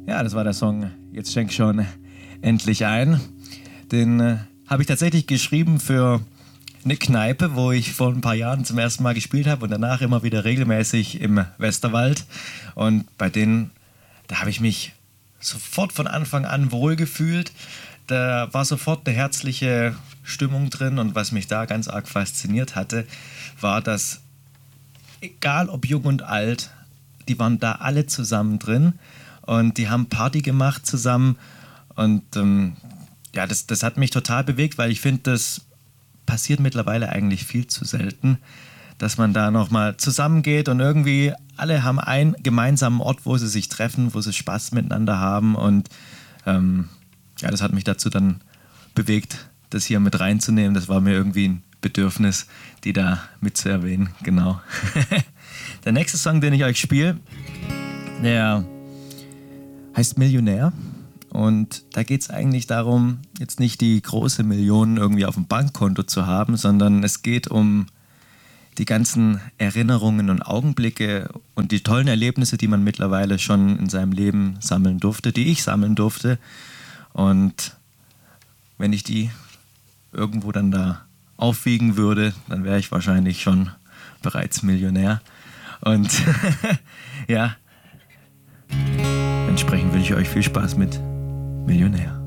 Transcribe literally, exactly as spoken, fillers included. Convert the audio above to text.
Ja, das war der Song Jetzt schenk schon endlich ein. Den äh, habe ich tatsächlich geschrieben für eine Kneipe, wo ich vor ein paar Jahren zum ersten Mal gespielt habe und danach immer wieder regelmäßig im Westerwald. Und bei denen, da habe ich mich sofort von Anfang an wohlgefühlt. Da war sofort eine herzliche Stimmung drin und was mich da ganz arg fasziniert hatte, war, dass egal ob jung und alt, die waren da alle zusammen drin und die haben Party gemacht zusammen und ähm, ja, das, das hat mich total bewegt, weil ich finde, das passiert mittlerweile eigentlich viel zu selten, dass man da nochmal zusammengeht und irgendwie alle haben einen gemeinsamen Ort, wo sie sich treffen, wo sie Spaß miteinander haben und ähm, ja, das hat mich dazu dann bewegt, das hier mit reinzunehmen. Das war mir irgendwie ein Bedürfnis, die da mit zu erwähnen, genau. Der nächste Song, den ich euch spiele, der heißt Millionär und da geht es eigentlich darum, jetzt nicht die große Million irgendwie auf dem Bankkonto zu haben, sondern es geht um die ganzen Erinnerungen und Augenblicke und die tollen Erlebnisse, die man mittlerweile schon in seinem Leben sammeln durfte, die ich sammeln durfte. Und wenn ich die irgendwo dann da aufwiegen würde, dann wäre ich wahrscheinlich schon bereits Millionär. Und ja, entsprechend wünsche ich euch viel Spaß mit Millionär.